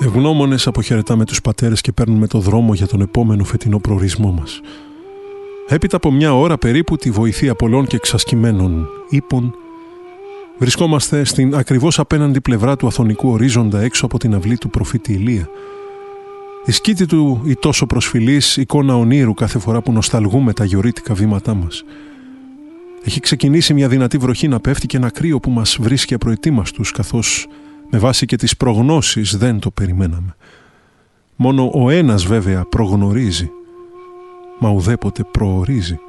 Ευγνώμονες αποχαιρετάμε τους πατέρες και παίρνουμε το δρόμο για τον επόμενο φετινό προορισμό μας. Έπειτα από μια ώρα περίπου τη βοηθεία πολλών και εξασκημένων ύπων, βρισκόμαστε στην ακριβώς απέναντι πλευρά του αθωνικού ορίζοντα έξω από την αυλή του προφήτη Ηλία. Η σκήτη του η τόσο προσφυλής εικόνα ονείρου κάθε φορά που νοσταλγούμε τα γιορίτικα βήματά μας. Έχει ξεκινήσει μια δυνατή βροχή να πέφτει και ένα κρύο που μας βρίσκει απροετοίμαστους, καθώς με βάση και τις προγνώσεις δεν το περιμέναμε. Μόνο ο ένας βέβαια προγνωρίζει, μα ουδέποτε προορίζει.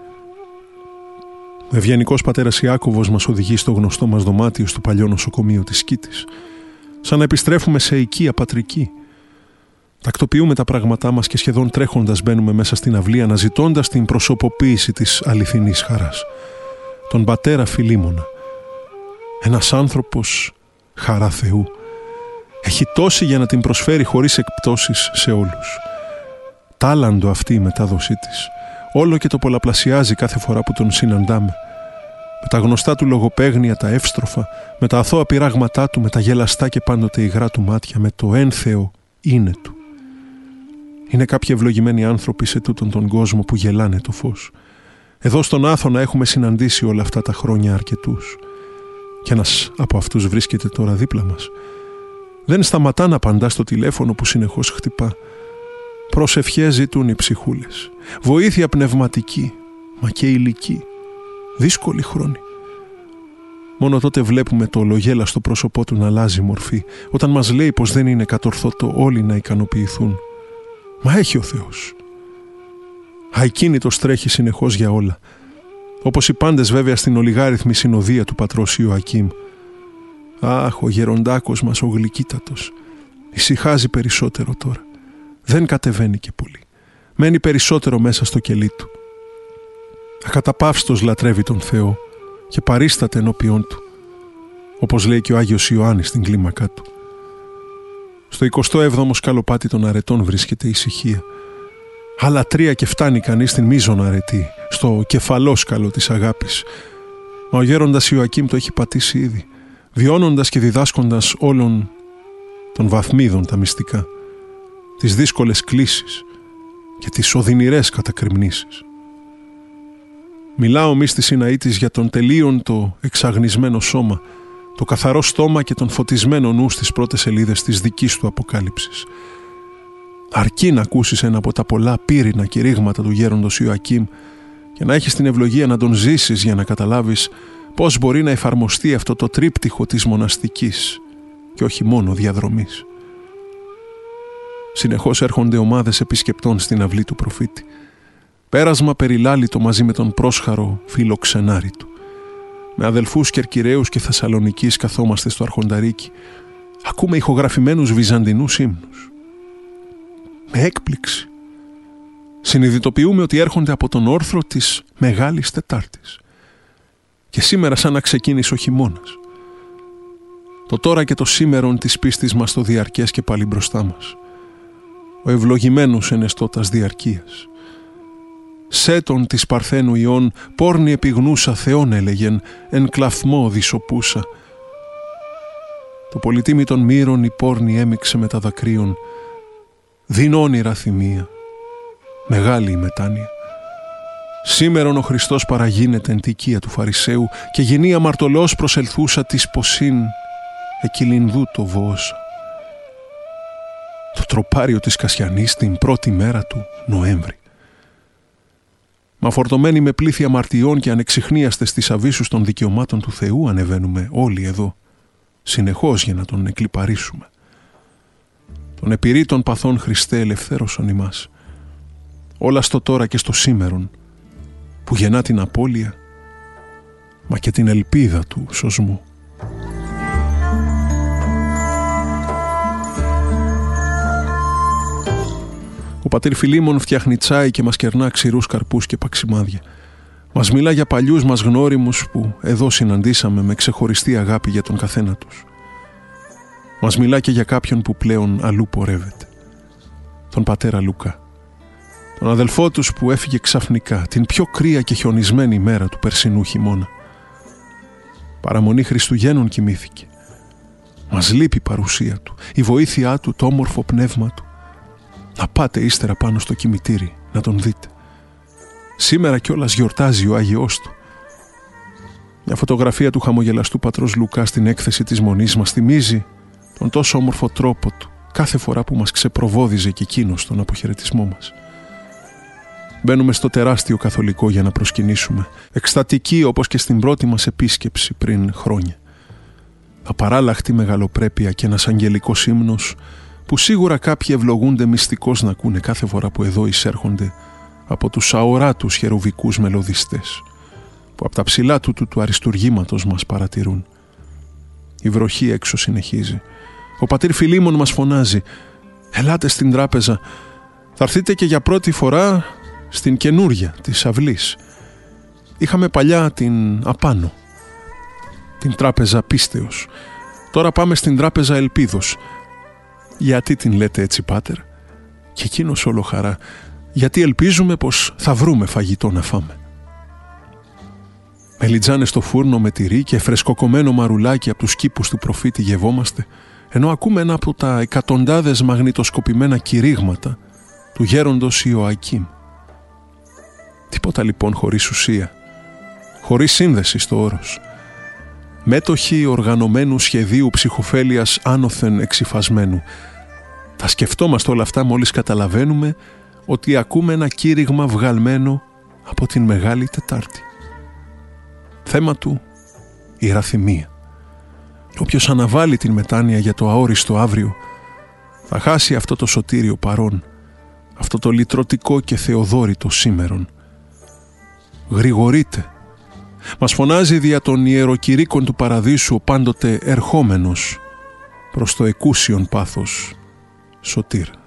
Ο ευγενικός πατέρας Ιάκωβος μας οδηγεί στο γνωστό μας δωμάτιο στο παλιό νοσοκομείο της Σκήτης, σαν να επιστρέφουμε σε οικία πατρική. Τακτοποιούμε τα πράγματά μας και σχεδόν τρέχοντας μπαίνουμε μέσα στην αυλή, αναζητώντας την προσωποποίηση της αληθινής χαράς. Τον πατέρα Φιλίμωνα. Ένας άνθρωπος χαρά Θεού. Έχει τόση για να την προσφέρει χωρίς εκπτώσεις σε όλους. Τάλαντο αυτή η μετάδοσή της. Όλο και το πολλαπλασιάζει κάθε φορά που τον συναντάμε. Με τα γνωστά του λογοπαίγνια, τα εύστροφα, με τα αθώα πειράγματά του, με τα γελαστά και πάντοτε υγρά του μάτια, με το ένθεο είναι του. Είναι κάποιοι ευλογημένοι άνθρωποι σε τούτον τον κόσμο που γελάνε το φως. Εδώ στον Άθωνα έχουμε συναντήσει όλα αυτά τα χρόνια αρκετούς. Κι ένας από αυτούς βρίσκεται τώρα δίπλα μας. Δεν σταματά να απαντά στο τηλέφωνο που συνεχώς χτυπά. Προσευχές ζητούν οι ψυχούλες. Βοήθεια πνευματική, μα και ηλική. Δύσκολη χρόνη. Μόνο τότε βλέπουμε το ολογέλα στο πρόσωπό του να αλλάζει μορφή, όταν μας λέει πως δεν είναι κατορθώτο όλοι να ικανοποιηθούν. Μα έχει ο Θεός. Αικίνητος τρέχει συνεχώς για όλα. Όπως οι πάντες βέβαια στην ολιγάριθμη συνοδεία του πατρός Ιωακήμ. Αχ, ο γεροντάκος μας ο γλυκύτατος. Ησυχάζει περισσότερο τώρα. Δεν κατεβαίνει και πολύ. Μένει περισσότερο μέσα στο κελί του. Ακαταπαύστος λατρεύει τον Θεό και παρίσταται ενώπιον του, όπως λέει και ο Άγιος Ιωάννης στην κλίμακά του. Στο 27ο σκαλοπάτι των αρετών βρίσκεται η ησυχία. Άλλα 3 και φτάνει κανείς στην μείζωνα αρετή, στο κεφαλόσκαλο της αγάπης. Μα ο γέροντας Ιωακήμ το έχει πατήσει ήδη, βιώνοντας και διδάσκοντας όλων των βαθμίδων τα μυστικά, τις δύσκολες κλίσεις και τις οδυνηρές κατακριμνήσεις. Μιλά ο μύστης Ιναήτης για τον τελείον το εξαγνισμένο σώμα, το καθαρό στόμα και τον φωτισμένο νου στις πρώτες σελίδες της δικής του αποκάλυψης. Αρκεί να ακούσεις ένα από τα πολλά πύρινα κηρύγματα του γέροντος Ιωακήμ και να έχεις την ευλογία να τον ζήσεις για να καταλάβεις πώς μπορεί να εφαρμοστεί αυτό το τρίπτυχο της μοναστικής και όχι μόνο διαδρομής. Συνεχώς έρχονται ομάδες επισκεπτών στην αυλή του προφήτη. Πέρασμα περιλάλητο μαζί με τον πρόσχαρο φιλοξενάρι του. Με αδελφούς Κερκυραίους και Θεσσαλονικής καθόμαστε στο αρχονταρίκι. Ακούμε ηχογραφημένους βυζαντινούς ύμνους. Με έκπληξη συνειδητοποιούμε ότι έρχονται από τον όρθρο της Μεγάλης Τετάρτης. Και σήμερα σαν να ξεκίνησε ο χειμώνας. Το τώρα και το σήμερον της πίστης μας το διαρκές και πάλι μπροστά μας. Ο ευλογημένος ενεστώτας διαρκείας. Σέτον της Παρθένου Ιών πόρνη επιγνούσα Θεόν έλεγεν, εν κλαθμό δισοπούσα. Το πολυτίμη των μύρων η πόρνη έμιξε με τα δακρύων. Δεινόνυρα θυμία, μεγάλη η μετάνοια. Σήμερον ο Χριστός παραγίνεται εν τικία του Φαρισαίου και γεννή αμαρτωλός προσελθούσα της ποσίν εκυλινδού το βόωσα. Το τροπάριο της Κασιανής την πρώτη μέρα του Νοέμβρη. Μα φορτωμένοι με πλήθη αμαρτιών και ανεξιχνίαστες στις αβύσσους των δικαιωμάτων του Θεού ανεβαίνουμε όλοι εδώ, συνεχώς για να τον εκλιπαρίσουμε. Τον επιρρή των παθών Χριστέ ελευθέρωσον ημάς. Όλα στο τώρα και στο σήμερον, που γεννά την απώλεια, μα και την ελπίδα του σωσμού. Ο πατήρ Φιλίμων φτιάχνει τσάι και μας κερνά ξηρούς καρπούς και παξιμάδια. Μας μιλά για παλιούς μας γνώριμους που εδώ συναντήσαμε με ξεχωριστή αγάπη για τον καθένα τους. Μας μιλά και για κάποιον που πλέον αλλού πορεύεται. Τον πατέρα Λουκά. Τον αδελφό τους που έφυγε ξαφνικά την πιο κρύα και χιονισμένη μέρα του περσινού χειμώνα. Παραμονή Χριστουγέννων κοιμήθηκε. Μας λείπει η παρουσία του, η βοήθειά του, το όμορφο πνεύμα του. Να πάτε ύστερα πάνω στο κημητήρι, να τον δείτε. Σήμερα κιόλας γιορτάζει ο Άγιος του. Μια φωτογραφία του χαμογελαστού πατρός Λουκά στην έκθεση της Μονής μας θυμίζει τον τόσο όμορφο τρόπο του κάθε φορά που μας ξεπροβόδιζε και εκείνος τον αποχαιρετισμό μας. Μπαίνουμε στο τεράστιο καθολικό για να προσκυνήσουμε, εκστατικοί όπως και στην πρώτη μας επίσκεψη πριν χρόνια. Απαράλλαχτη μεγαλοπρέπεια και ένας αγγελικός ύμνος που σίγουρα κάποιοι ευλογούνται μυστικώς να ακούνε κάθε φορά που εδώ εισέρχονται από τους αοράτους χερουβικούς μελωδιστές που από τα ψηλά του αριστουργήματος μας παρατηρούν. Η βροχή έξω συνεχίζει. Ο πατήρ Φιλίμων μας φωνάζει «Ελάτε στην τράπεζα, θα έρθείτε και για πρώτη φορά στην καινούρια της αυλής». Είχαμε παλιά την απάνω, την τράπεζα πίστεως. Τώρα πάμε στην τράπεζα ελπίδος. Γιατί την λέτε έτσι, πάτερ? Και εκείνος όλο χαρά. Γιατί ελπίζουμε πως θα βρούμε φαγητό να φάμε. Μελιτζάνες στο φούρνο με τυρί και φρεσκοκομμένο μαρουλάκι από τους κήπους του προφήτη γευόμαστε, ενώ ακούμε ένα από τα εκατοντάδες μαγνητοσκοπημένα κηρύγματα του γέροντος Ιωακήμ. Τίποτα λοιπόν χωρίς ουσία, χωρίς σύνδεση στο όρος. Μέτοχοι οργανωμένου σχεδίου ψυχοφέλειας άνωθεν εξυφασμένου. Τα σκεφτόμαστε όλα αυτά μόλις καταλαβαίνουμε ότι ακούμε ένα κήρυγμα βγαλμένο από την Μεγάλη Τετάρτη. Θέμα του η ραθυμία. Όποιος αναβάλει την μετάνοια για το αόριστο αύριο θα χάσει αυτό το σωτήριο παρόν, αυτό το λυτρωτικό και θεοδόρητο σήμερον. Γρηγορείτε. Μας φωνάζει δια των ιεροκηρύκων του παραδείσου ο πάντοτε ερχόμενος προς το εκούσιον πάθος Σωτήρ.